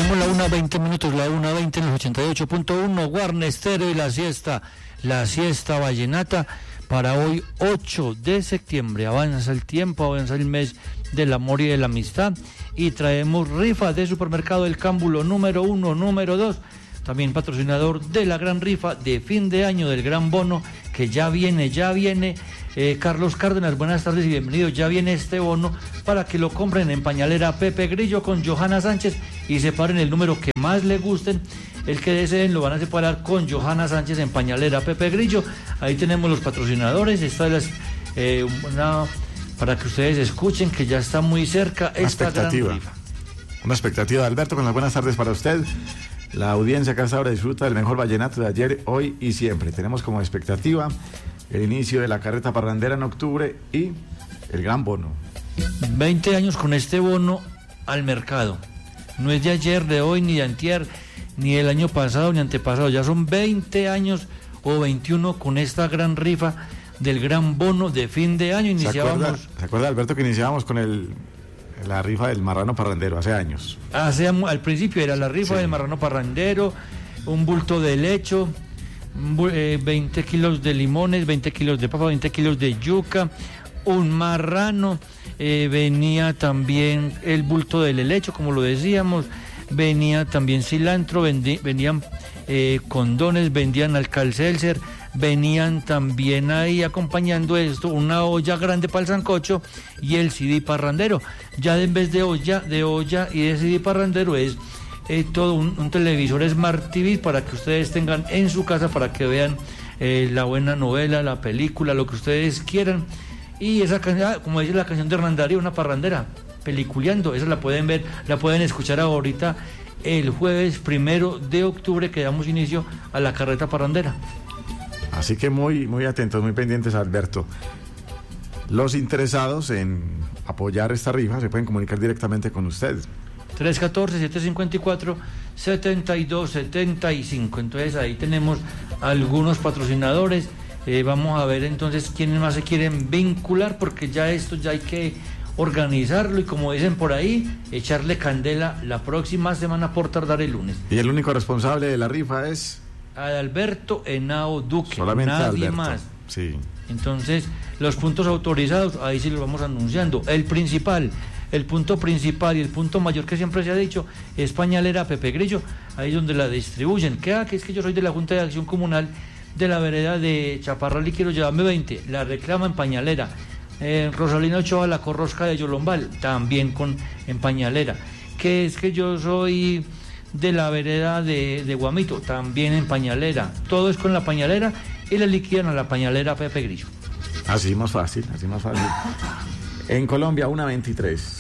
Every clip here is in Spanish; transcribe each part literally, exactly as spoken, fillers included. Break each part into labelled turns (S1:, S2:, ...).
S1: Tenemos la una veinte minutos, la una veinte en el ochenta y ocho punto uno, Guarne Estéreo y la siesta, la siesta vallenata para hoy ocho de septiembre. Avanza el tiempo, avanza el mes del amor y de la amistad y traemos rifa de Supermercado El Cámbulo número uno, número dos, también patrocinador de la gran rifa de fin de año del gran bono que ya viene, ya viene. Eh, Carlos Cárdenas, buenas tardes y bienvenidos. Ya viene este bono para que lo compren en Pañalera Pepe Grillo con Johanna Sánchez y separen el número que más le gusten. El que deseen lo van a separar con Johanna Sánchez en Pañalera Pepe Grillo. Ahí tenemos los patrocinadores. Esta es eh, una, para que ustedes escuchen que ya está muy cerca
S2: una
S1: esta
S2: expectativa.
S1: gran rifa.
S2: Una expectativa, Alberto, con las buenas tardes para usted. La audiencia que hasta ahora disfruta del mejor vallenato de ayer, hoy y siempre. Tenemos como expectativa el inicio de la carreta parrandera en octubre y el gran bono.
S1: veinte años con este bono al mercado. No es de ayer, de hoy, ni de antier, ni del año pasado, ni antepasado. Ya son veinte años o veintiuno con esta gran rifa del gran bono de fin de año. Iniciábamos...
S2: ¿Se acuerda, ¿se acuerda Alberto, que iniciábamos con el... la rifa del marrano parrandero hace años?
S1: Hace, al principio era la rifa sí. del marrano parrandero, un bulto de lecho, eh, veinte kilos de limones, veinte kilos de papa, veinte kilos de yuca, un marrano, eh, venía también el bulto del helecho, como lo decíamos, venía también cilantro, vendi, venían eh, condones, vendían alcalcelser, venían también ahí acompañando esto una olla grande para el sancocho y el C D parrandero. Ya en vez de olla, de olla y de C D parrandero es eh, todo un, un televisor Smart T V para que ustedes tengan en su casa para que vean eh, la buena novela, la película, lo que ustedes quieran. Y esa canción, como dice la canción de Hernán Darío, una parrandera, peliculeando, esa la pueden ver, la pueden escuchar ahorita el jueves primero de octubre que damos inicio a la carreta parrandera.
S2: Así que muy, muy atentos, muy pendientes, Alberto. Los interesados en apoyar esta rifa se pueden comunicar directamente con usted.
S1: tres uno cuatro, siete cinco cuatro, siete dos siete cinco. Entonces ahí tenemos algunos patrocinadores. Eh, vamos a ver entonces quiénes más se quieren vincular, porque ya esto ya hay que organizarlo y, como dicen por ahí, echarle candela la próxima semana, por tardar el lunes.
S2: Y el único responsable de la rifa es...
S1: Adalberto Henao Duque,
S2: solamente
S1: nadie
S2: Alberto.
S1: más.
S2: Sí.
S1: Entonces, los puntos autorizados, ahí sí los vamos anunciando. El principal, el punto principal y el punto mayor que siempre se ha dicho es Pañalera Pepe Grillo, ahí es donde la distribuyen. Que, ah, que es que yo soy de la Junta de Acción Comunal de la vereda de Chaparral y quiero llevarme veinte, la reclama en Pañalera. Eh, Rosalina Ochoa, la corrosca de Yolombal, también con en Pañalera. Que es que yo soy de la vereda de, de Guamito, también en Pañalera. Todo es con la Pañalera y le liquidan a la Pañalera Pepe Grillo.
S2: Así más fácil, así más fácil. En Colombia, una veintitrés.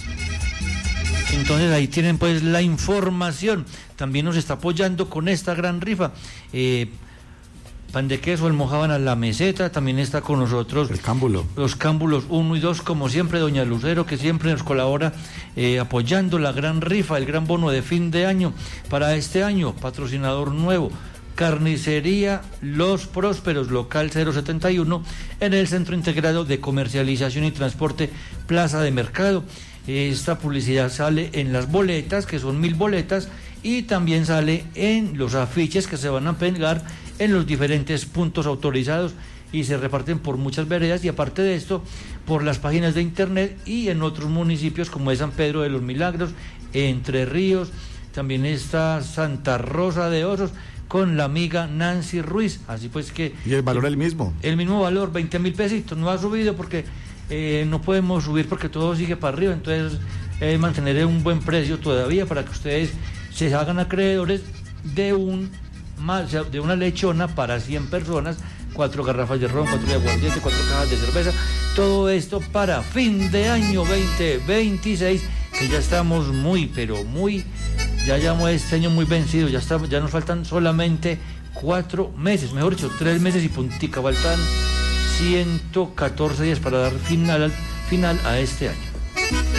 S1: Entonces ahí tienen pues la información. También nos está apoyando con esta gran rifa. Eh, Pan de queso, almojábana La Meseta, también está con nosotros.
S2: El Cámbulo.
S1: Los Cámbulos uno y dos, como siempre, doña Lucero, que siempre nos colabora eh, apoyando la gran rifa, el gran bono de fin de año. Para este año, patrocinador nuevo, Carnicería Los Prósperos, local cero setenta y uno, en el Centro Integrado de Comercialización y Transporte, Plaza de Mercado. Esta publicidad sale en las boletas, que son mil boletas, y también sale en los afiches que se van a pegar en los diferentes puntos autorizados y se reparten por muchas veredas, y aparte de esto por las páginas de internet y en otros municipios como es San Pedro de los Milagros, Entre Ríos, también está Santa Rosa de Osos con la amiga Nancy Ruiz. Así pues que...
S2: ¿Y el valor es el mismo?
S1: El mismo valor, veinte mil pesitos, no ha subido porque eh, no podemos subir porque todo sigue para arriba, entonces eh, mantener un buen precio todavía para que ustedes se hagan acreedores de un más de una lechona para cien personas, cuatro garrafas de ron, cuatro de aguardiente, cuatro cajas de cerveza, todo esto para fin de año veinte veintiséis, que ya estamos muy, pero muy, ya llevamos este año muy vencido, ya está, ya nos faltan solamente cuatro meses, mejor dicho, tres meses y puntica, faltan ciento catorce días para dar final, final a este año.